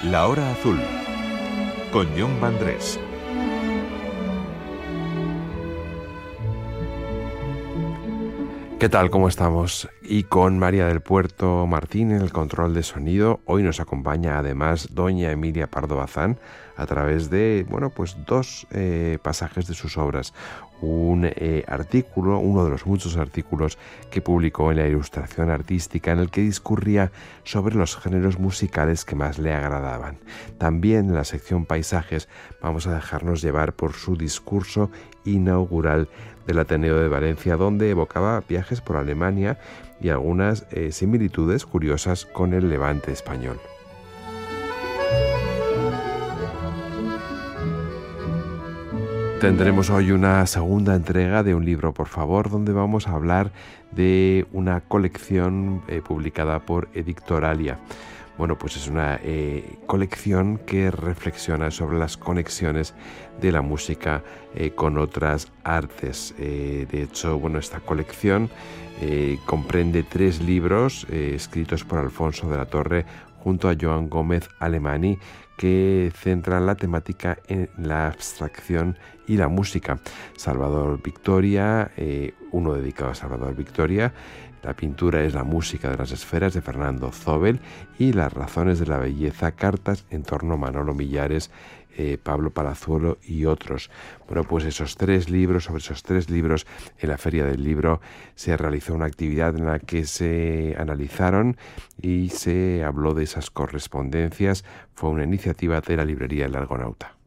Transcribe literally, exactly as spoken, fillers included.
La Hora Azul, con Jon Vandrés. ¿Qué tal? ¿Cómo estamos? Y con María del Puerto Martín en el control de sonido. Hoy nos acompaña además doña Emilia Pardo Bazán a través de, bueno, pues dos eh, pasajes de sus obras. Un eh, artículo, uno de los muchos artículos que publicó en la Ilustración Artística, en el que discurría sobre los géneros musicales que más le agradaban. También en la sección Paisajes vamos a dejarnos llevar por su discurso inaugural del Ateneo de Valencia, donde evocaba viajes por Alemania y algunas eh, similitudes curiosas con el Levante español. Tendremos hoy una segunda entrega de Un libro, por favor, donde vamos a hablar de una colección eh, publicada por Edictoralia. Bueno, pues es una eh, colección que reflexiona sobre las conexiones de la música eh, con otras artes. Eh, de hecho, bueno, esta colección eh, comprende tres libros eh, escritos por Alfonso de la Torre junto a Joan Gómez Alemany, que centran la temática en la abstracción y la música. Salvador Victoria, eh, uno dedicado a Salvador Victoria. La pintura es la música de las esferas, de Fernando Zóbel, y Las razones de la belleza, cartas en torno a Manolo Millares, eh, Pablo Palazuelo y otros. Bueno, pues esos tres libros, sobre esos tres libros, en la Feria del Libro se realizó una actividad en la que se analizaron y se habló de esas correspondencias. Fue una iniciativa de la librería El Argonauta.